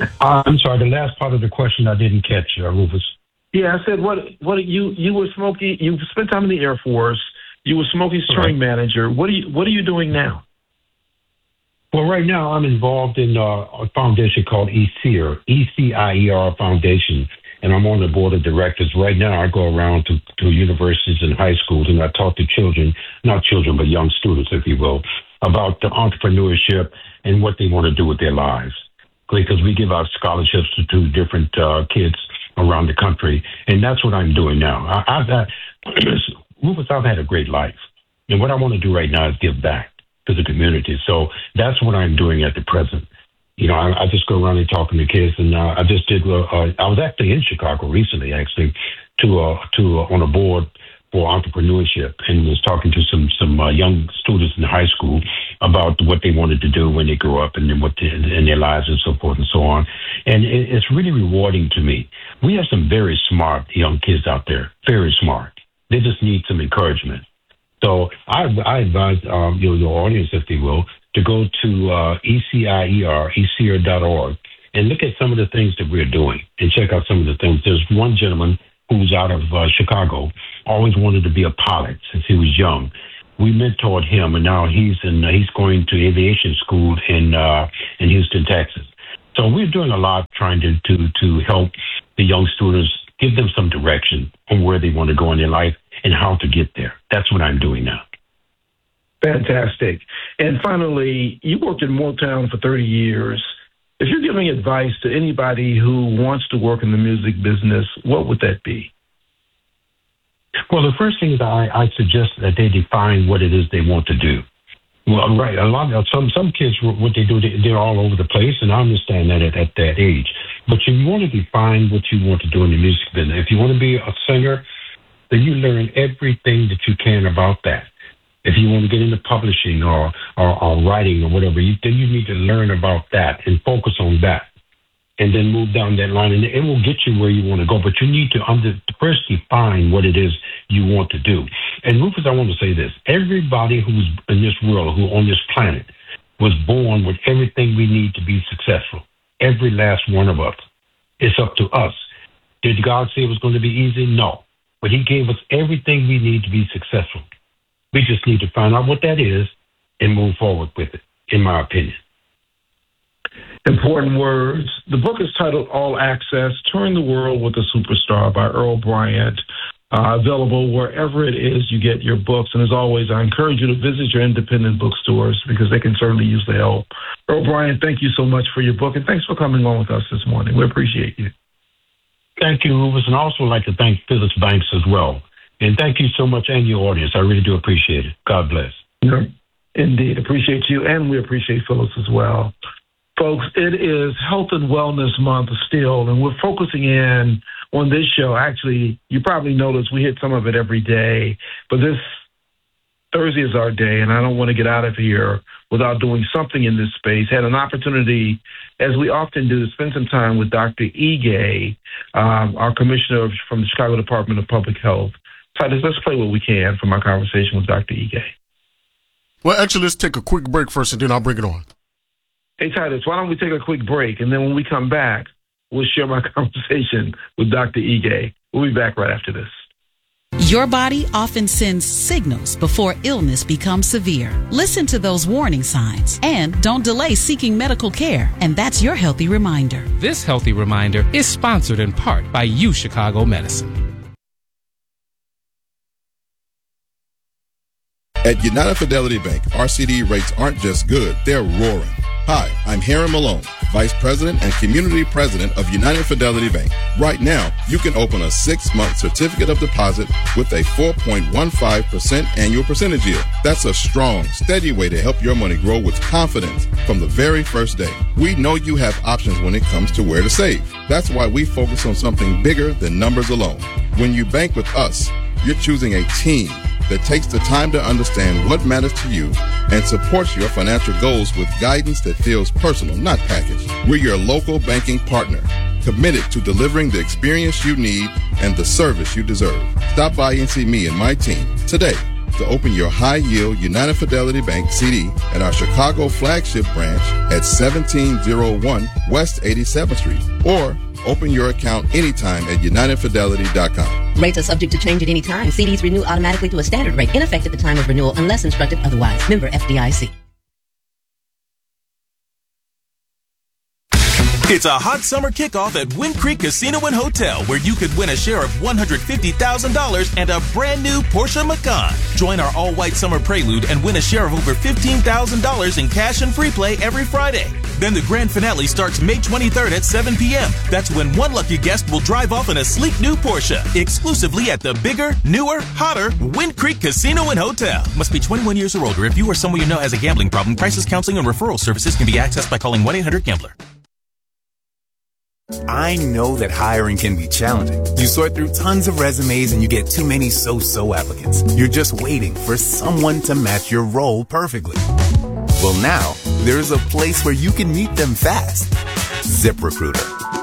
I'm sorry, the last part of the question I didn't catch, Rufus. Yeah, I said what you were Smokey. You spent time in the Air Force. You were Smokey's touring manager. What are you doing now? Well, right now I'm involved in a foundation called ECIR, ECIER Foundation, and I'm on the board of directors. Right now I go around to universities and high schools, and I talk to children, not children, but young students, if you will, about the entrepreneurship and what they want to do with their lives. Because we give out scholarships to different kids around the country, and that's what I'm doing now. Rufus, I've had a great life, and what I want to do right now is give back to the community. So that's what I'm doing at the present. You know, I just go around and talking to kids, and I just did. I was actually in Chicago recently, on a board for entrepreneurship, and was talking to some young students in high school about what they wanted to do when they grow up, and then in their lives and so forth and so on. And it's really rewarding to me. We have some very smart young kids out there, very smart. They just need some encouragement. So I advise your audience, if they will, to go to ECIER.org and look at some of the things that we're doing and check out some of the things. There's one gentleman who's out of Chicago, always wanted to be a pilot since he was young. We mentored him, and now he's going to aviation school in Houston, Texas. So we're doing a lot trying to help the young students, give them some direction on where they want to go in their life and how to get there. That's what I'm doing now. Fantastic. And finally, you worked in Motown for 30 years. If you're giving advice to anybody who wants to work in the music business, what would that be? Well, the first thing is I suggest that they define what it is they want to do. Well, right. A lot of some kids, what they do, they're all over the place, and I understand that at that age. But you want to define what you want to do in the music business. If you want to be a singer, then you learn everything that you can about that. If you want to get into publishing or writing or whatever, then you need to learn about that and focus on that, and then move down that line, and it will get you where you want to go. But you need to first define what it is you want to do. And Rufus, I want to say this: everybody who's in this world, who on this planet, was born with everything we need to be successful. Every last one of us. It's up to us. Did God say it was going to be easy? No, but He gave us everything we need to be successful. We just need to find out what that is and move forward with it, in my opinion. Important words. The book is titled All Access, Touring the World with a Superstar by Earl Bryant, available wherever it is you get your books. And as always, I encourage you to visit your independent bookstores because they can certainly use the help. Earl Bryant, thank you so much for your book, and thanks for coming on with us this morning. We appreciate you. Thank you, Rufus, and I also like to thank Phyllis Banks as well. And thank you so much, and your audience. I really do appreciate it. God bless. Yeah, indeed. Appreciate you, and we appreciate Phyllis as well. Folks, it is Health and Wellness Month still, and we're focusing in on this show. Actually, you probably noticed we hit some of it every day, but this Thursday is our day, and I don't want to get out of here without doing something in this space. Had an opportunity, as we often do, to spend some time with Dr. Ige, our commissioner from the Chicago Department of Public Health. Titus, let's play what we can from our conversation with Dr. Ige. Well, actually, let's take a quick break first, and then I'll bring it on. Hey, Titus, why don't we take a quick break, and then when we come back, we'll share my conversation with Dr. Ige. We'll be back right after this. Your body often sends signals before illness becomes severe. Listen to those warning signs and don't delay seeking medical care. And that's your healthy reminder. This healthy reminder is sponsored in part by U Chicago Medicine. At United Fidelity Bank, our CD rates aren't just good, they're roaring. Hi, I'm Harry Malone, Vice President and Community President of United Fidelity Bank. Right now, you can open a 6-month certificate of deposit with a 4.15% annual percentage yield. That's a strong, steady way to help your money grow with confidence from the very first day. We know you have options when it comes to where to save. That's why we focus on something bigger than numbers alone. When you bank with us, you're choosing a team that takes the time to understand what matters to you and supports your financial goals with guidance that feels personal, not packaged. We're your local banking partner, committed to delivering the experience you need and the service you deserve. Stop by and see me and my team today to open your high-yield United Fidelity Bank CD at our Chicago flagship branch at 1701 West 87th Street, or open your account anytime at UnitedFidelity.com. Rates are subject to change at any time. CDs renew automatically to a standard rate in effect at the time of renewal unless instructed otherwise. Member FDIC. It's a hot summer kickoff at Wind Creek Casino and Hotel, where you could win a share of $150,000 and a brand new Porsche Macan. Join our all-white summer prelude and win a share of over $15,000 in cash and free play every Friday. Then the grand finale starts May 23rd at 7 p.m. That's when one lucky guest will drive off in a sleek new Porsche, exclusively at the bigger, newer, hotter Wind Creek Casino and Hotel. Must be 21 years or older. If you or someone you know has a gambling problem, crisis counseling and referral services can be accessed by calling 1-800-GAMBLER. I know that hiring can be challenging. You sort through tons of resumes and you get too many so-so applicants. You're just waiting for someone to match your role perfectly. Well, now, there's a place where you can meet them fast. ZipRecruiter.